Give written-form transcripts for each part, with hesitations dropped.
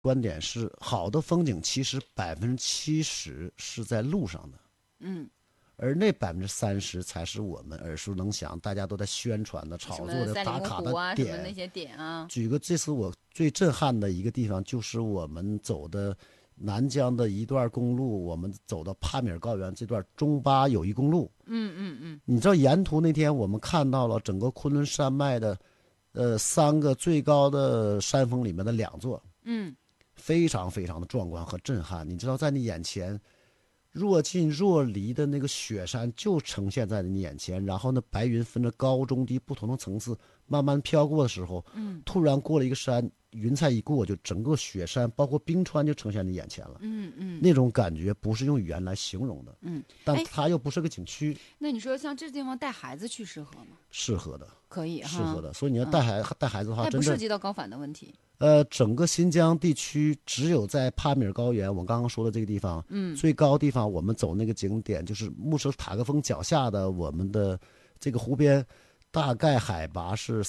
观点是，好的风景其实70%是在路上的， 嗯， 而那30%才是我们耳熟能详、大家都在宣传的、 什炒作的、 么三里打卡的木湖啊，什么那点。 些点啊。 举个这次我最震撼的一个地方，就是我们走的南疆的一段公路，我们走到帕米尔高原这段中巴友谊公路。你知道沿途那天我们看到了整个昆仑山脉的，3个最高的山峰里面的2座，非常非常的壮观和震撼。你知道，在你眼前若近若离的那个雪山就呈现在你眼前，然后呢，白云分着高中低不同的层次慢慢飘过的时候，突然过了一个山，云彩一过，就整个雪山包括冰川就呈现你眼前了。那种感觉不是用语言来形容的。但它又不是个景区。 那你说像这地方带孩子去适合吗？ 适合的， 可以哈， 适合的。所以你要带孩子的话， 它不真的涉及到高反的问题。 整个新疆地区只有在帕米尔高原，我刚刚说的这个地方，最高地方，我们走那个景点就是木什塔克峰脚下的我们的这个湖边，大概海拔是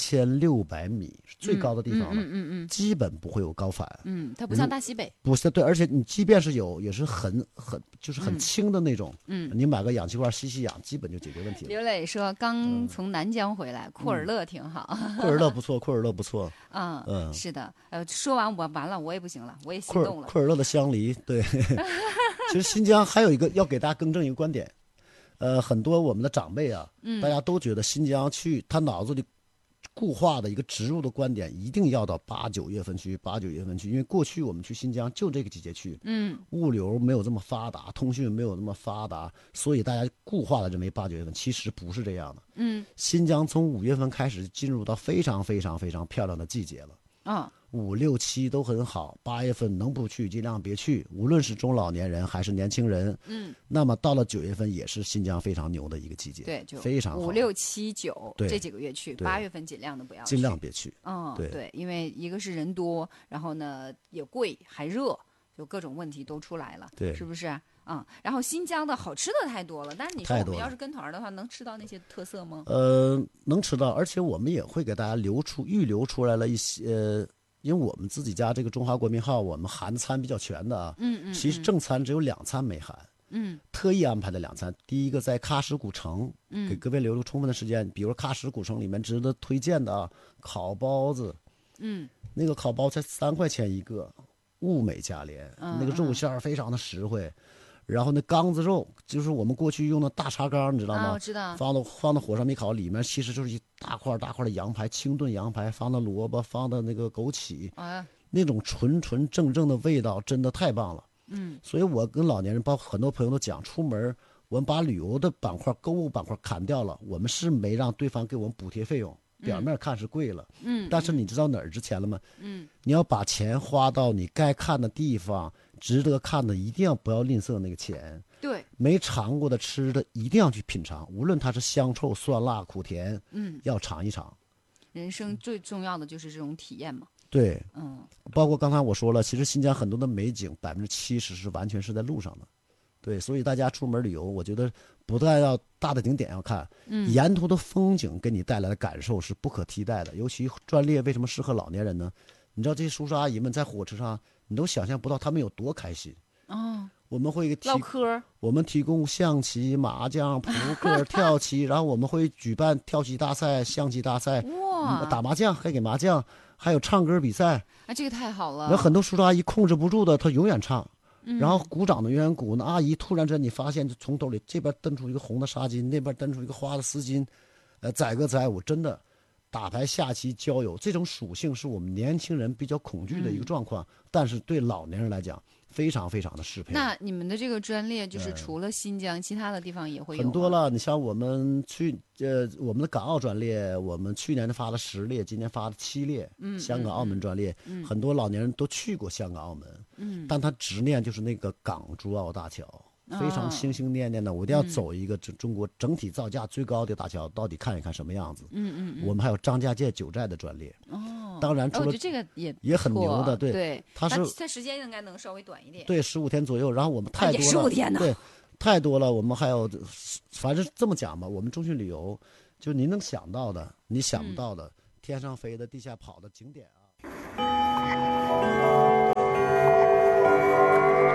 3600米，是最高的地方了。基本不会有高反。 它不像大西北。 不是，对，而且你即便是有，也是就是很轻的那种。你买个氧气罐吸吸氧，基本就解决问题了。 刘磊说刚从南疆回来，库尔勒挺好。 库尔勒不错，库尔勒不错。 是的。说完我完了，我也不行了，我也心动了。 库尔勒的香梨，对。其实新疆还有一个要给大家更正一个观点，很多我们的长辈啊，大家都觉得新疆去，他脑子里固化的一个植入的观点，一定要到8、9月份去，因为过去我们去新疆就这个季节去，物流没有这么发达，通讯没有那么发达，所以大家固化的认为8、9月份，其实不是这样的。新疆从5月份开始进入到非常非常非常漂亮的季节了。5、6、7都很好，8月份能不去尽量别去，无论是中老年人还是年轻人。那么到了9月份也是新疆非常牛的一个季节。 对，就非常好。 5、6、7、9这几个月去，8月份尽量的不要去， 尽量别去。 对，因为一个是人多，然后呢也贵还热，就各种问题都出来了， 对， 是不是？然后新疆的好吃的太多了，但是你说我们要是跟团的话，能吃到那些特色吗？ 能吃到，而且我们也会给大家预留出来了一些。因为我们自己家这个中华国民号，我们含餐比较全的啊。其实正餐只有2餐没含。特意安排的2餐。第一个在喀什古城，给各位留充分的时间。比如喀什古城里面值得推荐的啊，烤包子。那个烤包才3块钱一个，物美价廉。那个肉馅非常的实惠。然后那缸子肉就是我们过去用的大茶缸，你知道吗？ 我知道。 放到火上面烤，里面其实就是一大块大块的羊排，清炖羊排，放的萝卜，放的那个枸杞，那种纯纯正正的味道，真的太棒了。所以我跟老年人，包括很多朋友都讲，出门我们把旅游的板块、购物板块砍掉了，我们是没让对方给我们补贴费用。表面看是贵了，但是你知道哪儿值钱了吗？你要把钱花到你该看的地方，值得看的一定要不要吝啬那个钱。 对， 没尝过的吃的一定要去品尝，无论它是香臭、酸辣、苦甜，要尝一尝。 人生最重要的就是这种体验嘛。 对，包括刚才我说了，其实新疆很多的美景70%是完全是在路上的。对，所以大家出门旅游，我觉得不但要大的景点要看，沿途的风景给你带来的感受是不可替代的。尤其专列为什么适合老年人呢？你知道这些叔叔阿姨们在火车上，你都想象不到他们有多开心。我们会唠嗑， 我们提供象棋、麻将、扑克、跳棋，然后我们会举办跳棋大赛、象棋大赛，打麻将还给麻将，还有唱歌比赛。 这个太好了。 有很多叔叔阿姨控制不住的，他永远唱。然后鼓掌的永远鼓，那阿姨突然之间你发现，就从兜里这边蹬出一个红的纱巾，那边蹬出一个花的丝巾，载歌载舞，真的打牌下棋交友这种属性是我们年轻人比较恐惧的一个状况，但是对老年人来讲非常非常的适配。 那你们的这个专列就是除了新疆，其他的地方也会有很多了。你像我们我们的港澳专列，我们去年发了10列，今年发了7列，香港澳门专列，很多老年人都去过香港澳门，但他执念就是那个港珠澳大桥，非常心心念念的，我一定要走一个中国整体造价最高的大桥，到底看一看什么样子。我们还有张家界9寨的专列。当然除了我觉得这个也很牛的， 对， 它时间应该能稍微短一点， 对，15天左右。然后我们太多了， 15天呢， 对，太多了。我们还有，反正这么讲吧，我们中迅旅游，就您能想到的，你想不到的，天上飞的、地下跑的景点啊。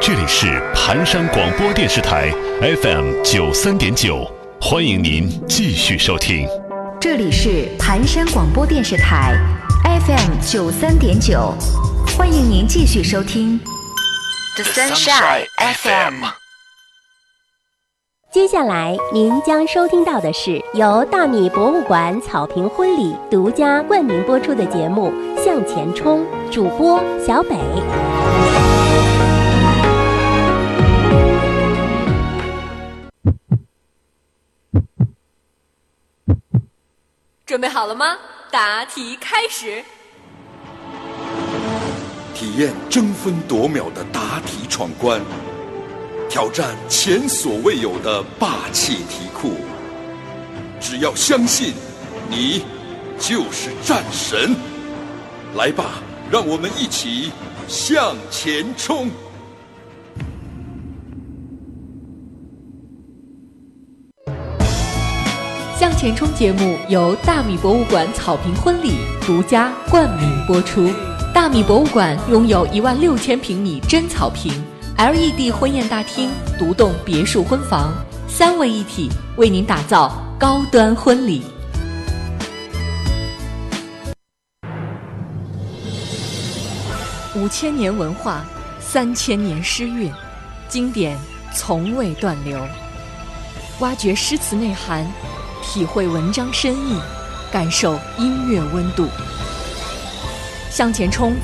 这里是盘山广播电视台 FM93.9，欢迎您继续收听。 这里是盘山广播电视台 FM93.9，欢迎您继续收听 The Sunshine FM。 接下来您将收听到的是由大米博物馆草坪婚礼独家冠名播出的节目《向前冲》，主播小北。 准备好了吗？答题开始。 体验争分夺秒的答题闯关，挑战前所未有的霸气题库。只要相信，你就是战神。来吧，让我们一起向前冲！ 向前冲节目由大米博物馆草坪婚礼独家冠名播出。大米博物馆拥有16000平米真草坪、LED 婚宴大厅、独栋别墅婚房，3位一体，为您打造高端婚礼。5000年文化，3000年诗韵，经典从未断流。挖掘诗词内涵，体会文章深意，感受音乐温度。向前冲